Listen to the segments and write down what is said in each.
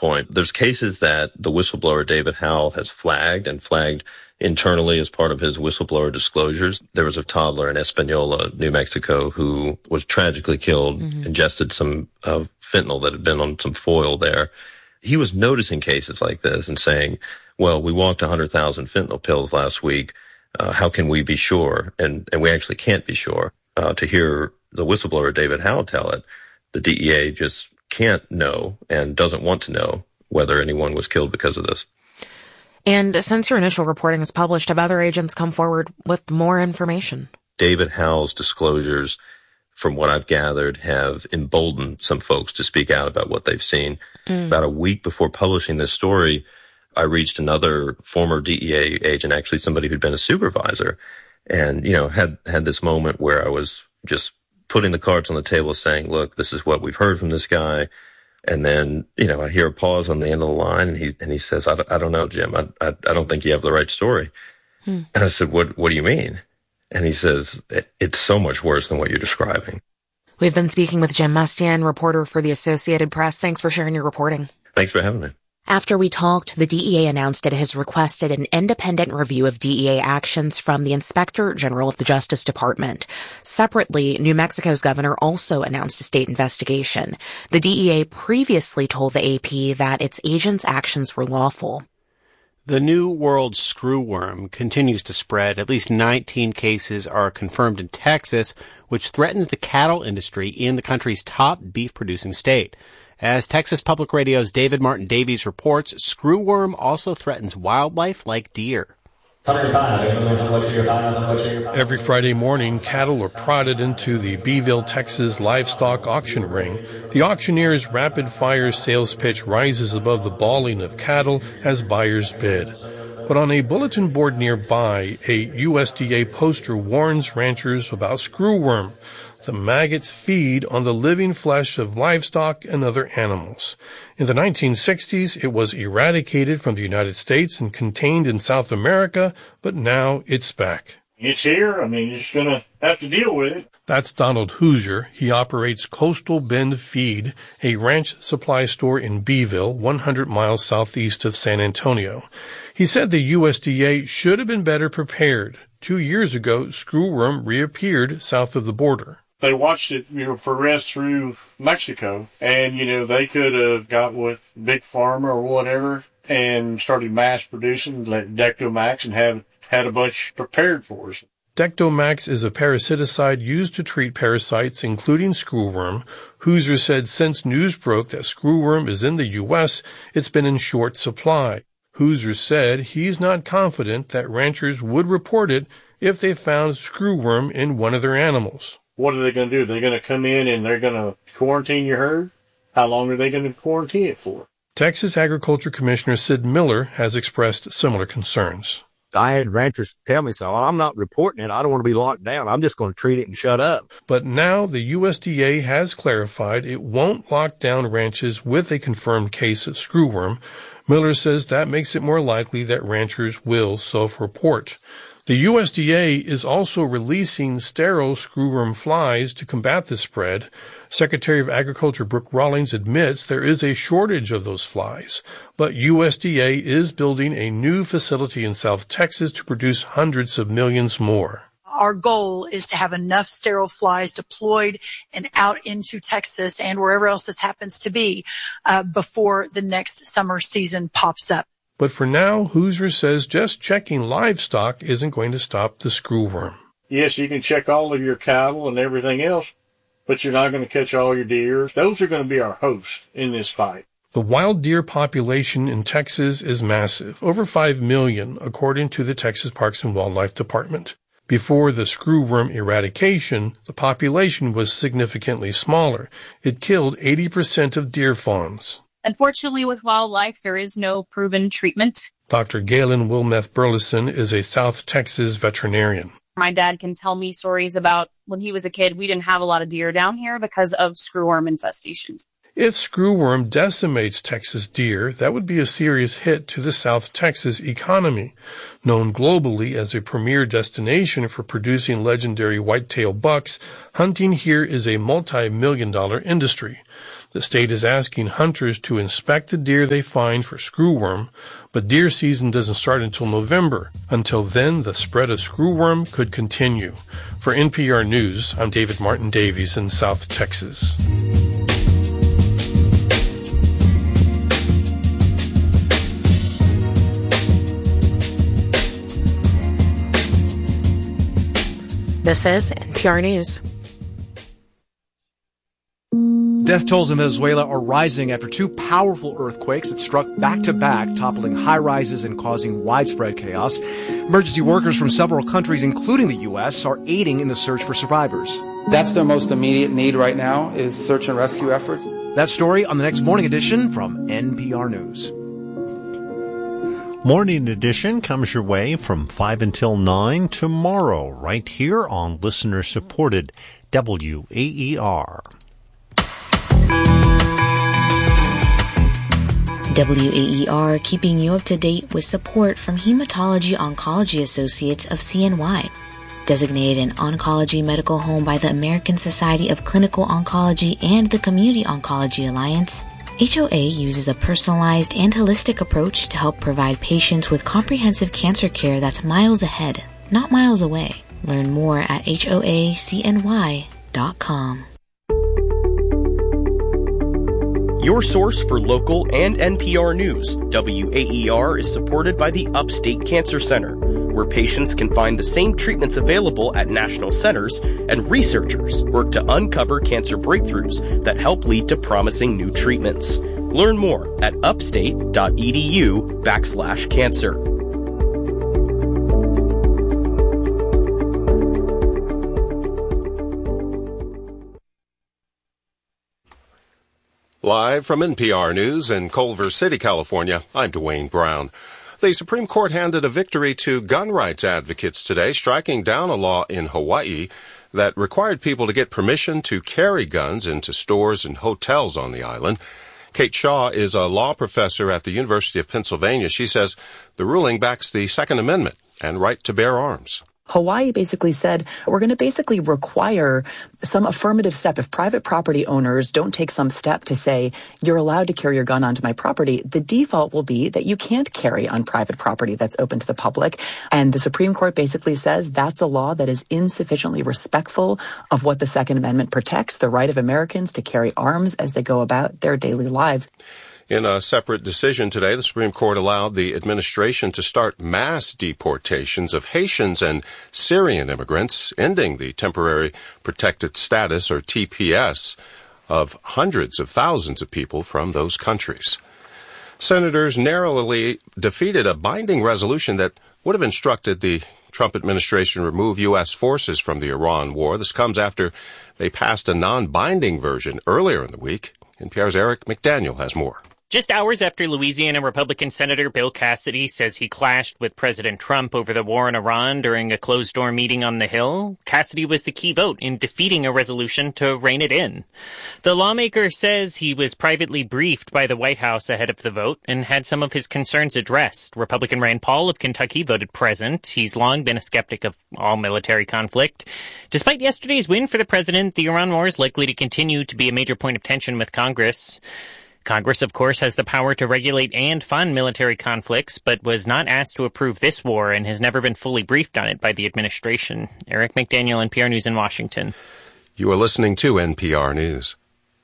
point. There's cases that the whistleblower David Howell has flagged internally as part of his whistleblower disclosures. There was a toddler in Espanola, New Mexico, who was tragically killed, ingested some fentanyl that had been on some foil there. He was noticing cases like this and saying, well, we walked 100,000 fentanyl pills last week. How can we be sure? And we actually can't be sure. To hear the whistleblower David Howell tell it, the DEA just can't know and doesn't want to know whether anyone was killed because of this. And since your initial reporting is published, have other agents come forward with more information? David Howell's disclosures, from what I've gathered, have emboldened some folks to speak out about what they've seen. About a week before publishing this story, I reached another former DEA agent, actually somebody who'd been a supervisor, and, had this moment where I was just putting the cards on the table saying, look, this is what we've heard from this guy. And then, I hear a pause on the end of the line, and he says, I don't know, Jim. I don't think you have the right story. And I said, what do you mean? And he says, it's so much worse than what you're describing. We've been speaking with Jim Mustian, reporter for the Associated Press. Thanks for sharing your reporting. Thanks for having me. After we talked, the DEA announced it has requested an independent review of DEA actions from the Inspector General of the Justice Department. Separately, New Mexico's governor also announced a state investigation. The DEA previously told the AP that its agents' actions were lawful. The New World screwworm continues to spread. At least 19 cases are confirmed in Texas, which threatens the cattle industry in the country's top beef-producing state. As Texas Public Radio's David Martin Davies reports, screwworm also threatens wildlife like deer. Every Friday morning, cattle are prodded into the Beeville, Texas livestock auction ring. The auctioneer's rapid-fire sales pitch rises above the bawling of cattle as buyers bid. But on a bulletin board nearby, a USDA poster warns ranchers about screwworm. The maggots feed on the living flesh of livestock and other animals. In the 1960s, it was eradicated from the United States and contained in South America, but now it's back. It's here. You're just going to have to deal with it. That's Donald Hoosier. He operates Coastal Bend Feed, a ranch supply store in Beeville, 100 miles southeast of San Antonio. He said the USDA should have been better prepared. 2 years ago, screwworm reappeared south of the border. They watched it, progress through Mexico, and, they could have got with Big Pharma or whatever and started mass producing like Dectomax and had a bunch prepared for us. Dectomax is a parasiticide used to treat parasites, including screwworm. Hoosier said since news broke that screwworm is in the U.S., it's been in short supply. Hoosier said he's not confident that ranchers would report it if they found screwworm in one of their animals. What are they going to do? They're going to come in and they're going to quarantine your herd? How long are they going to quarantine it for? Texas Agriculture Commissioner Sid Miller has expressed similar concerns. I had ranchers tell me so. I'm not reporting it. I don't want to be locked down. I'm just going to treat it and shut up. But now the USDA has clarified it won't lock down ranches with a confirmed case of screwworm. Miller says that makes it more likely that ranchers will self-report. The USDA is also releasing sterile screwworm flies to combat the spread. Secretary of Agriculture Brooke Rawlings admits there is a shortage of those flies, but USDA is building a new facility in South Texas to produce hundreds of millions more. Our goal is to have enough sterile flies deployed and out into Texas and wherever else this happens to be before the next summer season pops up. But for now, Hoosier says just checking livestock isn't going to stop the screwworm. Yes, you can check all of your cattle and everything else, but you're not going to catch all your deer. Those are going to be our hosts in this fight. The wild deer population in Texas is massive, over 5 million, according to the Texas Parks and Wildlife Department. Before the screwworm eradication, the population was significantly smaller. It killed 80% of deer fawns. Unfortunately, with wildlife, there is no proven treatment. Dr. Galen Wilmeth Burleson is a South Texas veterinarian. My dad can tell me stories about when he was a kid, we didn't have a lot of deer down here because of screwworm infestations. If screwworm decimates Texas deer, that would be a serious hit to the South Texas economy. Known globally as a premier destination for producing legendary whitetail bucks, hunting here is a multi-million-dollar industry. The state is asking hunters to inspect the deer they find for screwworm, but deer season doesn't start until November. Until then, the spread of screwworm could continue. For NPR News, I'm David Martin Davies in South Texas. This is NPR News. Death tolls in Venezuela are rising after two powerful earthquakes that struck back-to-back, toppling high-rises and causing widespread chaos. Emergency workers from several countries, including the U.S., are aiding in the search for survivors. That's their most immediate need right now, is search and rescue efforts. That story on the next Morning Edition from NPR News. Morning Edition comes your way from 5 until 9 tomorrow, right here on listener-supported WAER. WAER keeping you up to date with support from Hematology Oncology Associates of CNY. Designated an oncology medical home by the American Society of Clinical Oncology and the Community Oncology Alliance, HOA uses a personalized and holistic approach to help provide patients with comprehensive cancer care that's miles ahead, not miles away. Learn more at HOACNY.com. Your source for local and NPR news, WAER is supported by the Upstate Cancer Center, where patients can find the same treatments available at national centers, and researchers work to uncover cancer breakthroughs that help lead to promising new treatments. Learn more at upstate.edu/cancer. Live from NPR News in Culver City, California, I'm Dwayne Brown. The Supreme Court handed a victory to gun rights advocates today, striking down a law in Hawaii that required people to get permission to carry guns into stores and hotels on the island. Kate Shaw is a law professor at the University of Pennsylvania. She says the ruling backs the Second Amendment and right to bear arms. Hawaii basically said, we're going to basically require some affirmative step. If private property owners don't take some step to say, you're allowed to carry your gun onto my property, the default will be that you can't carry on private property that's open to the public. And the Supreme Court basically says that's a law that is insufficiently respectful of what the Second Amendment protects, the right of Americans to carry arms as they go about their daily lives. In a separate decision today, the Supreme Court allowed the administration to start mass deportations of Haitians and Syrian immigrants, ending the temporary protected status, or TPS, of hundreds of thousands of people from those countries. Senators narrowly defeated a binding resolution that would have instructed the Trump administration remove U.S. forces from the Iran war. This comes after they passed a non-binding version earlier in the week. NPR's Eric McDaniel has more. Just hours after Louisiana Republican Senator Bill Cassidy says he clashed with President Trump over the war in Iran during a closed-door meeting on the Hill, Cassidy was the key vote in defeating a resolution to rein it in. The lawmaker says he was privately briefed by the White House ahead of the vote and had some of his concerns addressed. Republican Rand Paul of Kentucky voted present. He's long been a skeptic of all military conflict. Despite yesterday's win for the president, the Iran war is likely to continue to be a major point of tension with Congress. Congress, of course, has the power to regulate and fund military conflicts, but was not asked to approve this war and has never been fully briefed on it by the administration. Eric McDaniel, NPR News in Washington. You are listening to NPR News.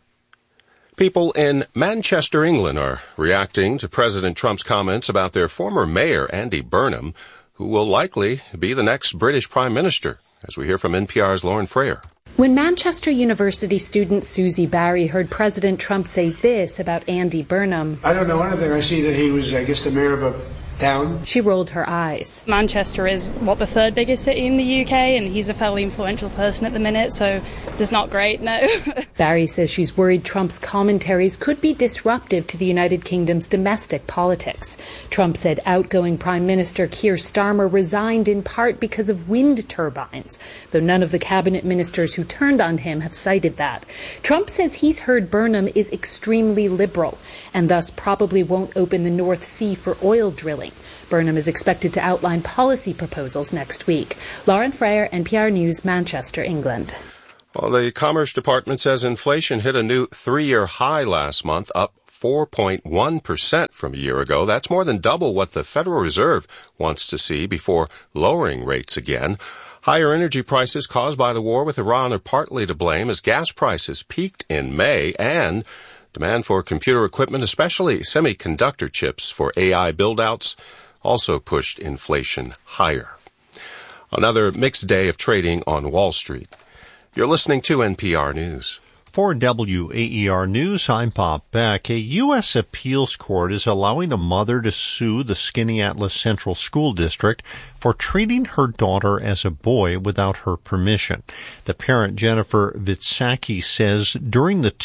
People in Manchester, England are reacting to President Trump's comments about their former mayor, Andy Burnham, who will likely be the next British Prime Minister, as we hear from NPR's Lauren Frayer. When Manchester University student Susie Barry heard President Trump say this about Andy Burnham, I don't know anything. I see that he was, the mayor of a town. She rolled her eyes. Manchester is, the third biggest city in the UK, and he's a fairly influential person at the minute, so it's not great, no. Barry says she's worried Trump's commentaries could be disruptive to the United Kingdom's domestic politics. Trump said outgoing Prime Minister Keir Starmer resigned in part because of wind turbines, though none of the cabinet ministers who turned on him have cited that. Trump says he's heard Burnham is extremely liberal, and thus probably won't open the North Sea for oil drilling. Burnham is expected to outline policy proposals next week. Lauren Frayer, NPR News, Manchester, England. Well, the Commerce Department says inflation hit a new 3-year high last month, up 4.1% from a year ago. That's more than double what the Federal Reserve wants to see before lowering rates again. Higher energy prices caused by the war with Iran are partly to blame as gas prices peaked in May, and demand for computer equipment, especially semiconductor chips for AI build-outs, also pushed inflation higher. Another mixed day of trading on Wall Street. You're listening to NPR News. For WAER News, I'm Bob Beck. A U.S. appeals court is allowing a mother to sue the Skaneateles Central School District for treating her daughter as a boy without her permission. The parent, Jennifer Vitsaki, says during the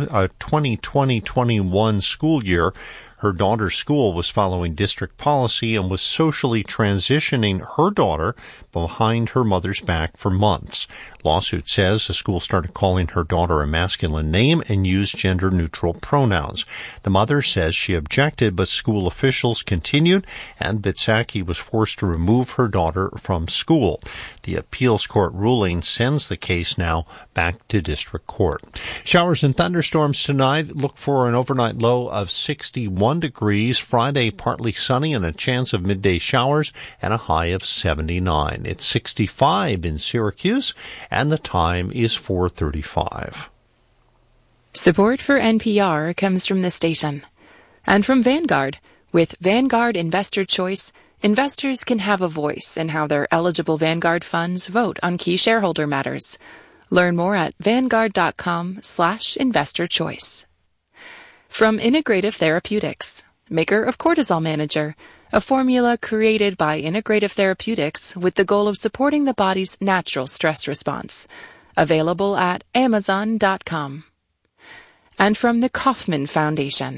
2020-21 school year, her daughter's school was following district policy and was socially transitioning her daughter behind her mother's back for months. Lawsuit says the school started calling her daughter a masculine name and used gender-neutral pronouns. The mother says she objected, but school officials continued, and Vitsaki was forced to remove her daughter from school. The appeals court ruling sends the case now back to district court. Showers and thunderstorms tonight. Look for an overnight low of 61 degrees. Friday, partly sunny and a chance of midday showers and a high of 79. It's 65 in Syracuse, and the time is 4:35. Support for NPR comes from the station and from Vanguard. With Vanguard Investor Choice, investors can have a voice in how their eligible Vanguard funds vote on key shareholder matters. Learn more at vanguard.com/investorchoice. From Integrative Therapeutics, maker of Cortisol Manager, a formula created by Integrative Therapeutics with the goal of supporting the body's natural stress response. Available at Amazon.com. And from the Kauffman Foundation.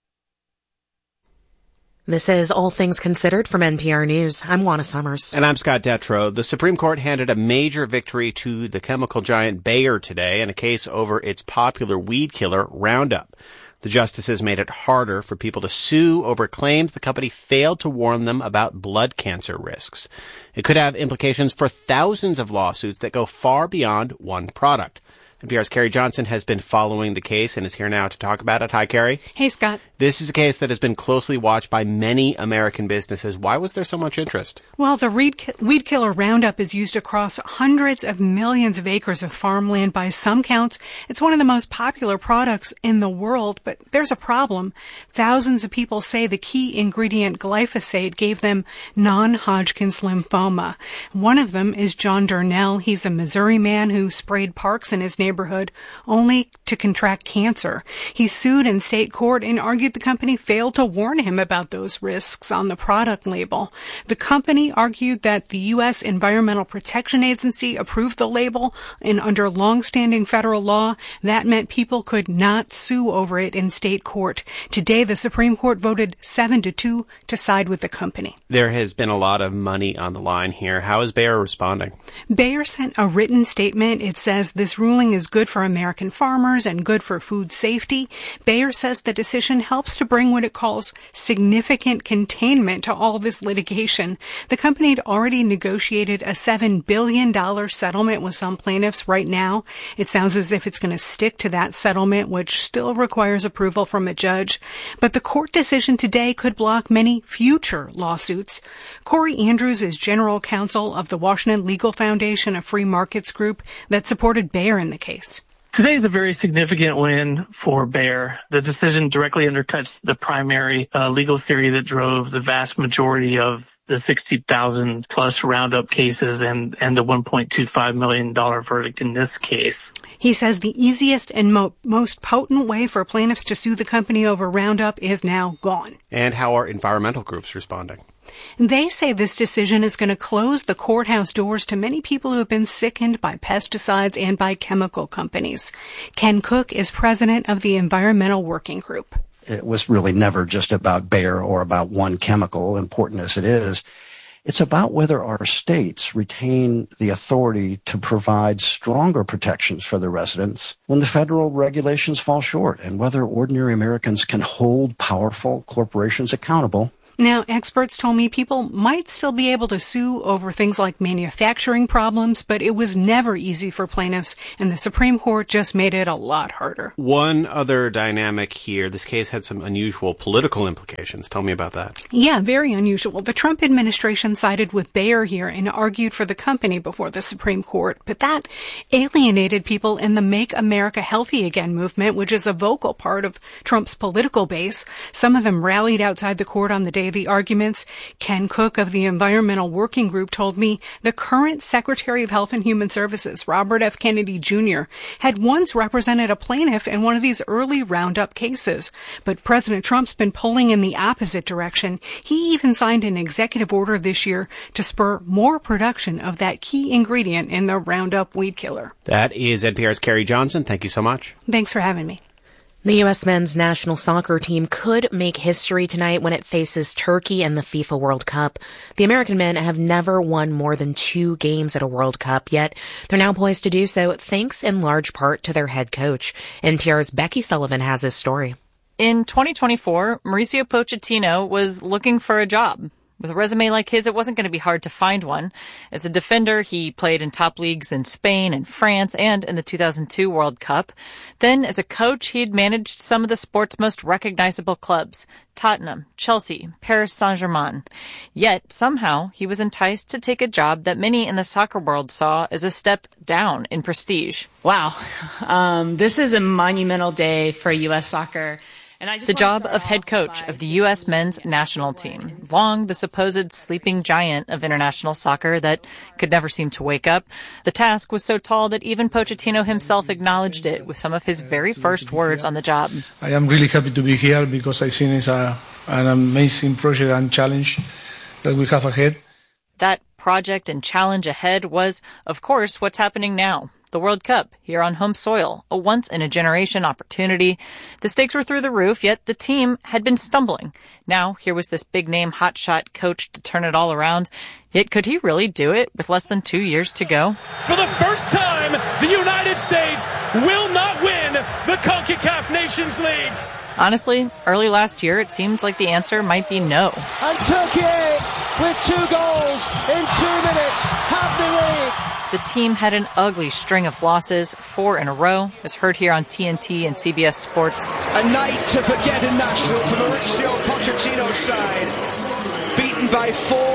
This is All Things Considered from NPR News. I'm Juana Summers. And I'm Scott Detrow. The Supreme Court handed a major victory to the chemical giant Bayer today in a case over its popular weed killer, Roundup. The justices made it harder for people to sue over claims the company failed to warn them about blood cancer risks. It could have implications for thousands of lawsuits that go far beyond one product. NPR's Carrie Johnson has been following the case and is here now to talk about it. Hi, Carrie. Hey, Scott. This is a case that has been closely watched by many American businesses. Why was there so much interest? Well, the weed killer Roundup is used across hundreds of millions of acres of farmland. By some counts, it's one of the most popular products in the world, but there's a problem. Thousands of people say the key ingredient glyphosate gave them non-Hodgkin's lymphoma. One of them is John Darnell. He's a Missouri man who sprayed parks in his neighborhood only to contract cancer. He sued in state court and argued the company failed to warn him about those risks on the product label. The company argued that the U.S. Environmental Protection Agency approved the label, and under long-standing federal law, that meant people could not sue over it in state court. Today, the Supreme Court voted 7-2 to side with the company. There has been a lot of money on the line here. How is Bayer responding? Bayer sent a written statement. It says this ruling is good for American farmers and good for food safety. Bayer says the decision helps to bring what it calls significant containment to all this litigation. The company had already negotiated a $7 billion settlement with some plaintiffs right now. It sounds as if it's going to stick to that settlement, which still requires approval from a judge. But the court decision today could block many future lawsuits. Corey Andrews is general counsel of the Washington Legal Foundation, a free markets group that supported Bayer in the case. Today is a very significant win for Bayer. The decision directly undercuts the primary legal theory that drove the vast majority of the 60,000 plus Roundup cases and the $1.25 million verdict in this case. He says the easiest and most potent way for plaintiffs to sue the company over Roundup is now gone. And how are environmental groups responding? They say this decision is going to close the courthouse doors to many people who have been sickened by pesticides and by chemical companies. Ken Cook is president of the Environmental Working Group. It was really never just about Bayer or about one chemical, important as it is. It's about whether our states retain the authority to provide stronger protections for their residents when the federal regulations fall short, and whether ordinary Americans can hold powerful corporations accountable. Now, experts told me people might still be able to sue over things like manufacturing problems, but it was never easy for plaintiffs, and the Supreme Court just made it a lot harder. One other dynamic here, this case had some unusual political implications. Tell me about that. Yeah, very unusual. The Trump administration sided with Bayer here and argued for the company before the Supreme Court, but that alienated people in the Make America Healthy Again movement, which is a vocal part of Trump's political base. Some of them rallied outside the court on the day of the arguments. Ken Cook of the Environmental Working Group told me the current Secretary of Health and Human Services, Robert F. Kennedy Jr., had once represented a plaintiff in one of these early Roundup cases. But President Trump's been pulling in the opposite direction. He even signed an executive order this year to spur more production of that key ingredient in the Roundup weed killer. That is NPR's Carrie Johnson. Thank you so much. Thanks for having me. The U.S. men's national soccer team could make history tonight when it faces Turkey in the FIFA World Cup. The American men have never won more than 2 games at a World Cup, yet they're now poised to do so thanks in large part to their head coach. NPR's Becky Sullivan has his story. In 2024, Mauricio Pochettino was looking for a job. With a resume like his, it wasn't going to be hard to find one. As a defender, he played in top leagues in Spain and France and in the 2002 World Cup. Then, as a coach, he'd managed some of the sport's most recognizable clubs: Tottenham, Chelsea, Paris Saint-Germain. Yet, somehow, he was enticed to take a job that many in the soccer world saw as a step down in prestige. Wow. This is a monumental day for U.S. soccer. The job of head coach of the U.S. men's national team. Long the supposed sleeping giant of international soccer that could never seem to wake up. The task was so tall that even Pochettino himself acknowledged it with some of his very first words on the job. I am really happy to be here because I think it's an amazing project and challenge that we have ahead. That project and challenge ahead was, of course, what's happening now. The World Cup here on home soil, a once-in-a-generation opportunity. The stakes were through the roof, yet the team had been stumbling. Now, here was this big-name hotshot coach to turn it all around. Yet, could he really do it with less than 2 years to go? For the first time, the United States will not win the CONCACAF Nations League. Honestly, early last year, it seemed like the answer might be no. And Turkey, with 2 goals in 2 minutes, have the lead. The team had an ugly string of losses, 4 in a row, as heard here on TNT and CBS Sports. A night to forget in Nashville for Mauricio Pochettino's side, beaten by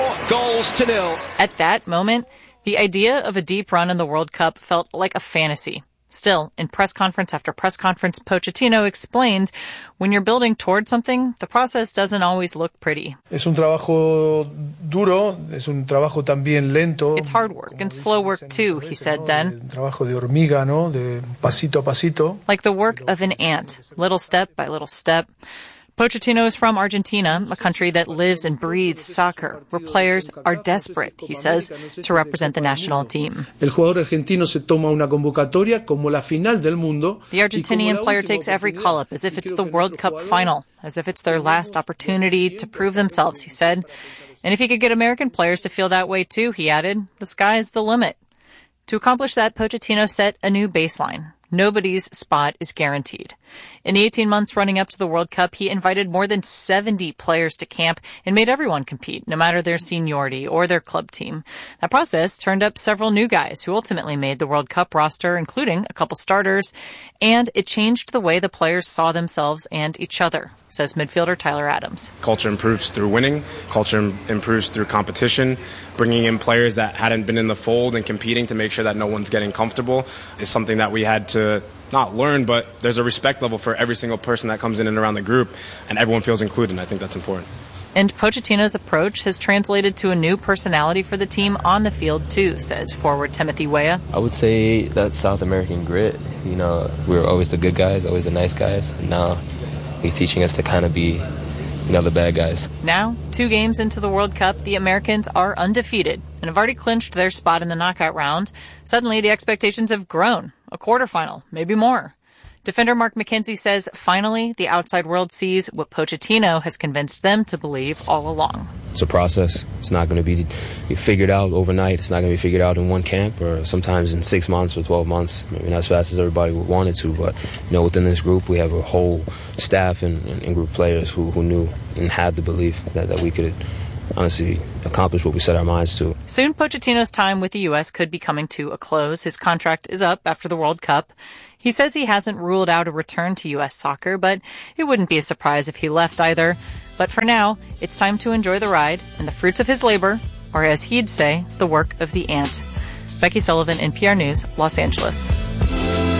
4-0. At that moment, the idea of a deep run in the World Cup felt like a fantasy. Still, in press conference after press conference, Pochettino explained, when you're building towards something, the process doesn't always look pretty. Es un trabajo duro, es un trabajo también lento. It's hard work and slow work too, he said then. Trabajo de hormiga, ¿no? De pasito a pasito. Like the work of an ant, little step by little step. Pochettino is from Argentina, a country that lives and breathes soccer, where players are desperate, he says, to represent the national team. El jugador argentino se toma una convocatoria como la final del mundo. The Argentinian player takes every call-up as if it's the World Cup final, as if it's their last opportunity to prove themselves, he said. And if he could get American players to feel that way too, he added, the sky's the limit. To accomplish that, Pochettino set a new baseline. Nobody's spot is guaranteed. In the 18 months running up to the World Cup, he invited more than 70 players to camp and made everyone compete, no matter their seniority or their club team. That process turned up several new guys who ultimately made the World Cup roster, including a couple starters, and it changed the way the players saw themselves and each other, says midfielder Tyler Adams. Culture improves through winning. Culture improves through competition. Bringing in players that hadn't been in the fold and competing to make sure that no one's getting comfortable is something that we had to not learn, but there's a respect level for every single person that comes in and around the group, and everyone feels included, and I think that's important. And Pochettino's approach has translated to a new personality for the team on the field, too, says forward Timothy Weah. I would say that South American grit. You know, we were always the good guys, always the nice guys, and now he's teaching us to kind of be, you know, the bad guys. Now, 2 games into the World Cup, the Americans are undefeated and have already clinched their spot in the knockout round. Suddenly, the expectations have grown. A quarterfinal, maybe more. Defender Mark McKenzie says, finally, the outside world sees what Pochettino has convinced them to believe all along. It's a process. It's not going to be figured out overnight. It's not going to be figured out in one camp or sometimes in 6 months or 12 months. Maybe not as fast as everybody wanted to, but you know, within this group, we have a whole staff and group of players who knew have the belief that we could honestly accomplish what we set our minds to. Soon, Pochettino's time with the U.S. could be coming to a close. His contract is up after the World Cup. He says he hasn't ruled out a return to U.S. soccer, but it wouldn't be a surprise if he left either. But for now, it's time to enjoy the ride and the fruits of his labor, or as he'd say, the work of the ant. Becky Sullivan, NPR News, Los Angeles.